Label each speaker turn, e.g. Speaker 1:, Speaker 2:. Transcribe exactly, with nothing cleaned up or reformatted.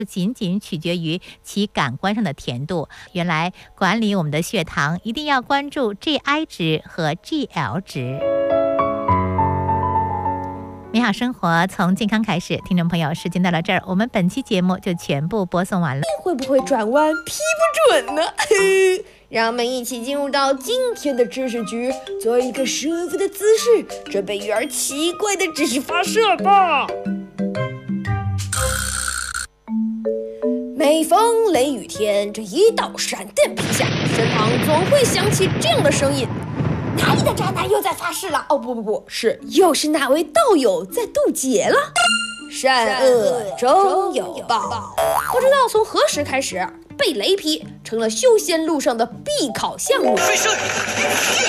Speaker 1: 不仅仅取决于其感官上的甜度。原来管理我们的血糖一定要关注 G I 值和 G L 值。美好生活从健康开始，听众朋友，时间到了这儿，我们本期节目就全部播送完了。
Speaker 2: 会不会转弯批不准呢？让我们一起进入到今天的知识局，做一个舒服的姿势，准备鱼儿奇怪的知识发射吧。每逢雷雨天，这一道闪电劈下，身旁总会响起这样的声音：哪里的渣男又在发誓了？哦不不不，是又是哪位道友在渡劫了？善恶终有报。不知道从何时开始，被雷劈成了修仙路上的必考项目。